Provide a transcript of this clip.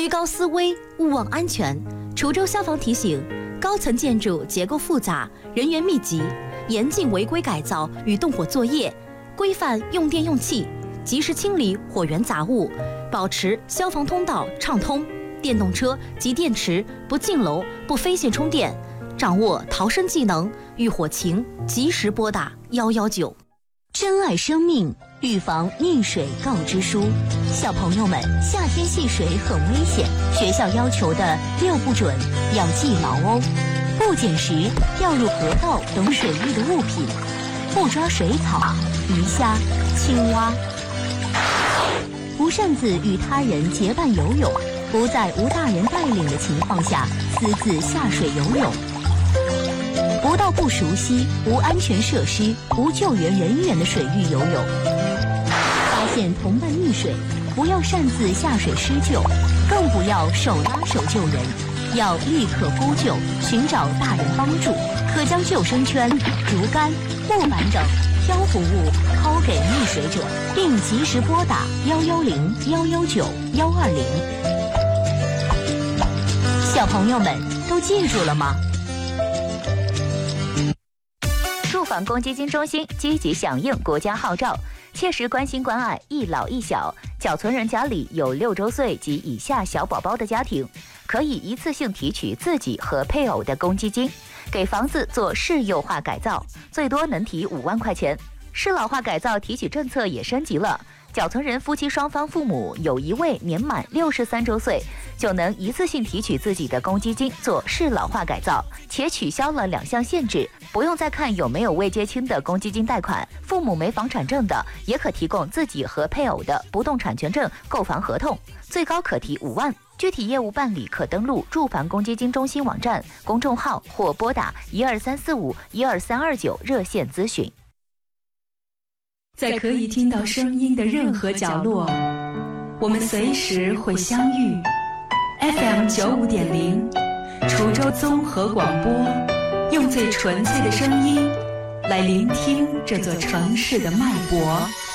居高思危，勿忘安全。滁州消防提醒：高层建筑结构复杂，人员密集，严禁违规改造与动火作业，规范用电用气，及时清理火源杂物，保持消防通道畅通。电动车及电池不进楼、不飞线充电。掌握逃生技能，遇火情及时拨打119。 珍爱生命，预防溺水告知书。小朋友们，夏天戏水很危险，学校要求的6不准要记牢哦。不捡拾掉入河道等水域的物品，不抓水草、鱼虾、青蛙，不擅自与他人结伴游泳，不在无大人带领的情况下私自下水游泳，不到不熟悉、无安全设施、无救援人员的水域游泳。发现同伴溺水，不要擅自下水施救，更不要手拉手救人，要立刻呼救，寻找大人帮助。可将救生圈、竹竿、木板等漂浮物抛给溺水者，并及时拨打110、119、120。小朋友们都记住了吗？ 住房公积金中心积极响应国家号召，切实关心关爱一老一小。缴存人家里有6周岁及以下小宝宝的家庭，可以一次性提取自己和配偶的公积金，给房子做市优化改造，最多能提5万块钱。市老化改造提取政策也升级了，缴存人夫妻双方父母有一位年满63周岁，就能一次性提取自己的公积金做市老化改造，且取消了2项限制，不用再看有没有未结清的公积金贷款，父母没房产证的也可提供自己和配偶的不动产权证、购房合同，最高可提5万。具体业务办理可登录住房公积金中心网站、公众号或拨打12345、12329热线咨询。 在可以听到声音的任何角落，我们随时会相遇。FM 95.0，滁州综合广播，用最纯粹的声音来聆听这座城市的脉搏。